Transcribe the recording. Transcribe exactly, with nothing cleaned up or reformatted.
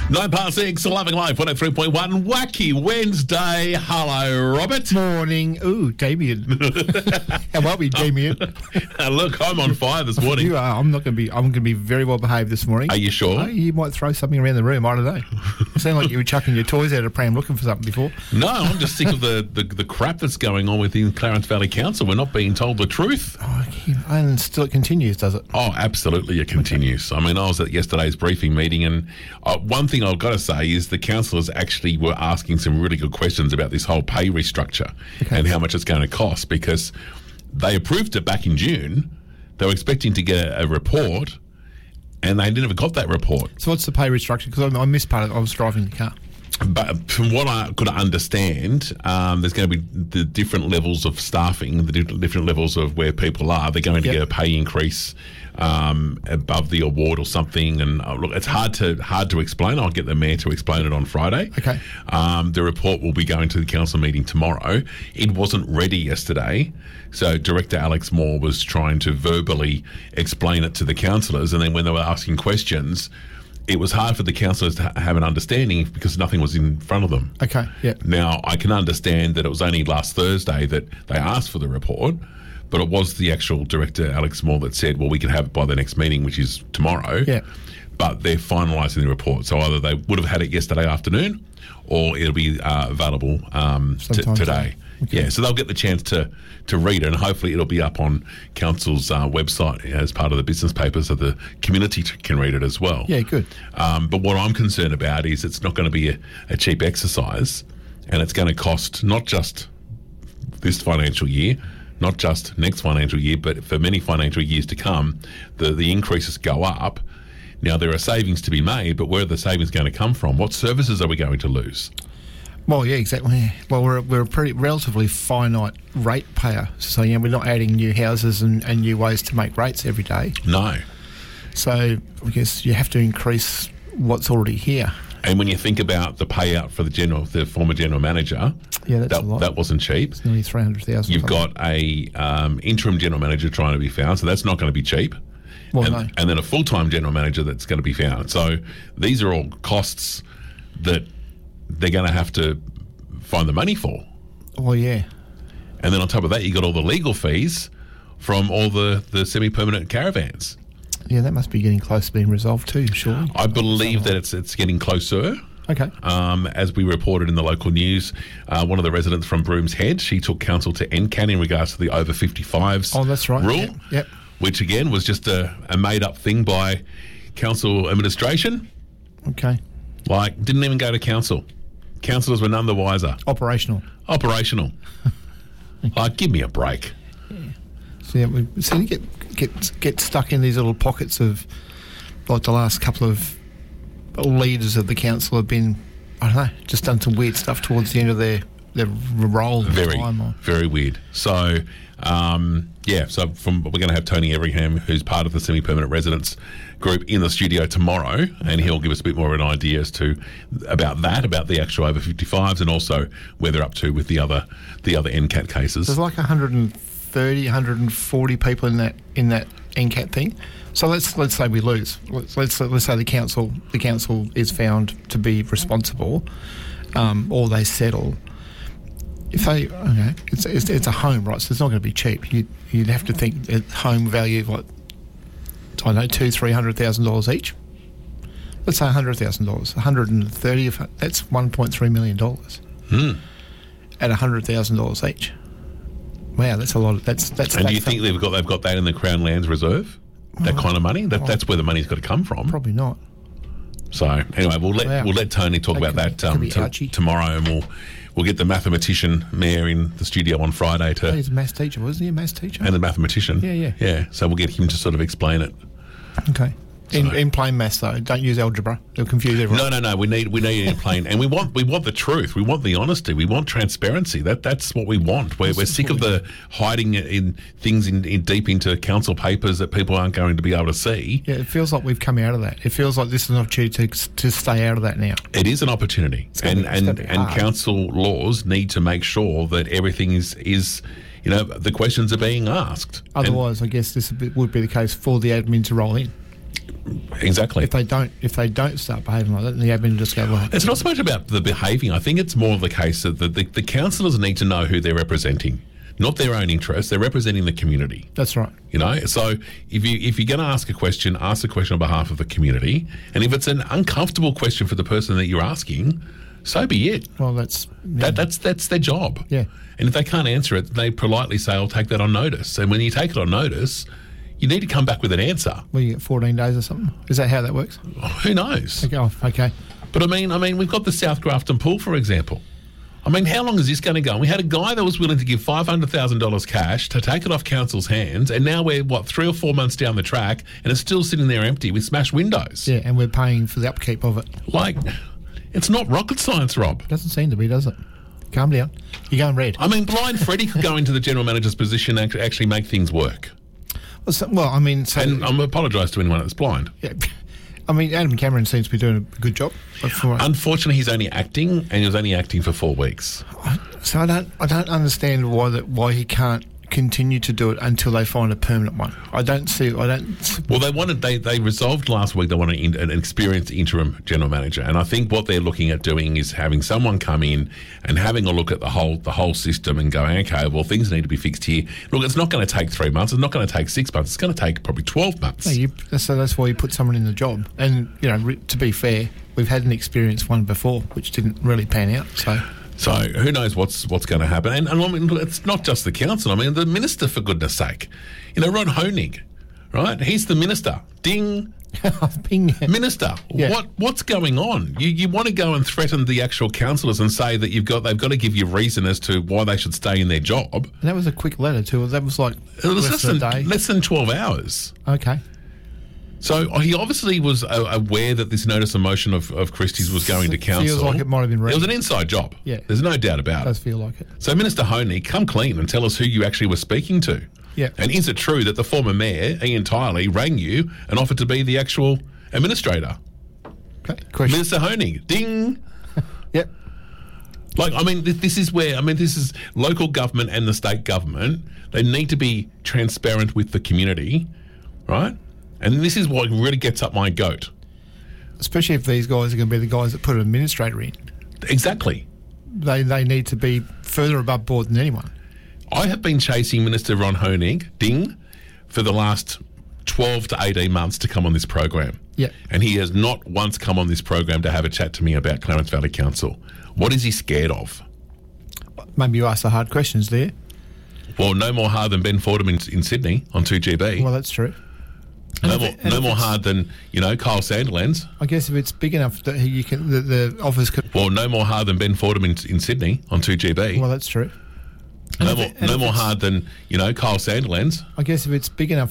Nine past six, Loving Life, one oh three point one. Wacky Wednesday. Hello, Robert. Morning. Ooh, Damien. How are we, Damien? Uh, look, I'm on fire this morning. You are. I'm not going to be. I'm going to be very well behaved this morning. Are you sure? Oh, you might throw something around the room. I don't know. You sound like you were chucking your toys out of pram looking for something before. No, I'm just sick of the, the, the crap that's going on within Clarence Valley Council. We're not being told the truth. Oh, and still it continues, does it? Oh, absolutely, it continues. I mean, I was at yesterday's briefing meeting, and uh, one thing I've got to say is the councillors actually were asking some really good questions about this whole pay restructure okay. and how much it's going to cost, because they approved it back in June. They were expecting to get a, a report, and they never got that report. So what's the pay restructure? Because I, I missed part of it. I was driving the car. But from what I could understand, um, there's going to be the different levels of staffing, the different levels of where people are. They're going to yep. get a pay increase um, above the award or something. And uh, look, it's hard to hard to explain. I'll get the mayor to explain it on Friday. Okay. Um, the report will be going to the council meeting tomorrow. It wasn't ready yesterday, so Director Alex Moore was trying to verbally explain it to the councillors, and then when they were asking questions, it was hard for the councillors to ha- have an understanding because nothing was in front of them. Okay, yeah. Now, I can understand that it was only last Thursday that they asked for the report, but it was the actual Director, Alex Moore, that said, well, we can have it by the next meeting, which is tomorrow. Yeah. But they're finalising the report. So either they would have had it yesterday afternoon or it'll be uh, available um, t- today. Okay. Yeah, so they'll get the chance to, to read it, and hopefully it'll be up on council's uh, website as part of the business paper so the community t- can read it as well. Yeah, good. Um, but what I'm concerned about is it's not going to be a, a cheap exercise, and it's going to cost not just this financial year, not just next financial year, but for many financial years to come, the, the increases go up. Now, there are savings to be made, but where are the savings going to come from? What services are we going to lose? Well, yeah, exactly. Well, we're, we're a pretty relatively finite rate payer. So, yeah, we're not adding new houses and, and new ways to make rates every day. No. So, I guess you have to increase what's already here. And when you think about the payout for the general, the former general manager, yeah, that's that, a lot. that wasn't cheap. It's nearly three hundred thousand. You've got a um, interim general manager trying to be found, so that's not going to be cheap. Well, and, no. and then a full-time general manager that's going to be found. So these are all costs that they're going to have to find the money for. Well, yeah. And then on top of that, you got all the legal fees from all the, the semi-permanent caravans. Yeah, that must be getting close to being resolved too, surely. I believe that it's it's getting closer. Okay. Um, as we reported in the local news, uh, one of the residents from Brooms Head, she took council to N C A N in regards to the over fifty-fives oh, that's right. rule. Yep. yep. Which, again, was just a, a made-up thing by council administration. Okay. Like, didn't even go to council. Councillors were none the wiser. Operational. Operational. Like, give me a break. Yeah. So, yeah, we seem to get, get, get stuck in these little pockets of, like, the last couple of leaders of the council have been, I don't know, just done some weird stuff towards the end of their, their role. Very, time. very weird. So... Um, yeah, so from we're going to have Tony Everingham, who's part of the semi-permanent residents group, in the studio tomorrow, and he'll give us a bit more of an idea as to about that, about the actual over fifty-fives, and also where they're up to with the other the other N C A T cases. There's like one hundred thirty, one hundred forty people in that in that N C A T thing. So let's let's say we lose. Let's let's, let's say the council the council is found to be responsible, um, or they settle. If they, okay, it's, it's it's a home, right? So it's not going to be cheap. You you'd have to think at home value, what I don't know, two three hundred thousand dollars each. Let's say a hundred thousand dollars, one hundred and thirty. That's one point three million dollars. Hmm. At a hundred thousand dollars each. Wow, that's a lot. Of, that's that's. And that's do you think they've got they've got that in the Crown Lands Reserve? That well, kind of money. That well, that's where the money's got to come from. Probably not. So anyway, we'll let wow. we'll let Tony talk that about could, that um, t- tomorrow, and we'll. We'll get the mathematician mayor in the studio on Friday to. Oh, he's a maths teacher, wasn't he? A maths teacher and a mathematician. Yeah, yeah, yeah. So we'll get him to sort of explain it. Okay. In, So- in plain maths, though, don't use algebra. It'll confuse everyone. No, no, no. We need we need it in plain, and we want we want the truth. We want the honesty. We want transparency. That that's what we want. We're, we're sick of the hiding in things in, in deep into council papers that people aren't going to be able to see. Yeah, it feels like we've come out of that. It feels like this is an opportunity to, to stay out of that now. It is an opportunity, gonna and be- it's and, gonna be and hard. council laws need to make sure that everything is is. You know, the questions are being asked. And- Otherwise, I guess this would be- would be the case for the admin to roll in. Exactly. If they don't, if they don't start behaving like that, then the admin just go, well, It's not so much about the behaving. I think it's more of the case that the, the, the councillors need to know who they're representing, not their own interests. They're representing the community. that's right. You know, so if you if you're going to ask a question, ask a question on behalf of the community, and if it's an uncomfortable question for the person that you're asking, so be it. Well, that's yeah. That that's that's their job. Yeah. And if they can't answer it, they politely say, "I'll take that on notice." And when you take it on notice, you need to come back with an answer. Well, you get fourteen days or something. Is that how that works? Who knows? Okay, oh, okay. But I mean, I mean, we've got the South Grafton pool, for example. I mean, how long is this going to go? And we had a guy that was willing to give five hundred thousand dollars cash to take it off council's hands, and now we're, what, three or four months down the track, and it's still sitting there empty with smashed windows. Yeah, and we're paying for the upkeep of it. Like, it's not rocket science, Rob. Doesn't seem to be, does it? Calm down. You're going red. I mean, Blind Freddie could go into the general manager's position and actually make things work. Well, so, well I mean, so And I apologise to anyone that's blind. yeah, I mean, Adam Cameron seems to be doing a good job. But for, Unfortunately, he's only acting, and he was only acting for four weeks. so I don't, I don't understand why that, why he can't continue to do it until they find a permanent one. I don't see. I don't. Well, they wanted they, they resolved last week they want an, an experienced interim general manager, and I think what they're looking at doing is having someone come in and having a look at the whole the whole system and going, okay, well, things need to be fixed here. Look, it's not going to take three months. It's not going to take six months. It's going to take probably twelve months. No, you, so that's why you put someone in the job. And you know, re, to be fair, we've had an experienced one before, which didn't really pan out. So. So who knows what's what's going to happen? And, and I mean, it's not just the council. I mean, the minister, for goodness sake. You know, Ron Honig, right? He's the minister. Ding. Bing. Minister. Yeah. What what's going on? You you want to go and threaten the actual councillors and say that you've got they've got to give you reason as to why they should stay in their job. And that was a quick letter too. That was like It was less less than than a day. less than twelve hours. Okay. So he obviously was uh, aware that this notice of motion of, of Christie's was going to council. Feels like it might have been read. It was an inside job. Yeah. There's no doubt It about does it. feel like it. So Minister Honig, come clean and tell us who you actually were speaking to. Yeah. And is it true that the former mayor, Ian Tiley, rang you and offered to be the actual administrator? Okay. Question. Minister Honig, ding. Yep. Like, I mean, th- this is where, I mean, this is local government and the state government. They need to be transparent with the community, right? And this is what really gets up my goat. Especially if these guys are going to be the guys that put an administrator in. Exactly. They they need to be further above board than anyone. I have been chasing Minister Ron Honig, ding, for the last twelve to eighteen months to come on this program. Yeah. And he has not once come on this program to have a chat to me about Clarence Valley Council. What is he scared of? Maybe you ask the hard questions there. Well, no more hard than Ben Fordham in, in Sydney on two G B. Well, that's true. no And more, if it- and no if more it's- hard than, you know, Kyle Sandilands. I guess if it's big enough that you can, the, the office could. Well, no more hard than Ben Fordham in, in Sydney on two G B. Well, that's true. And no if more, it- and no if more it's- hard than, you know, Kyle Sandilands. I guess if it's big enough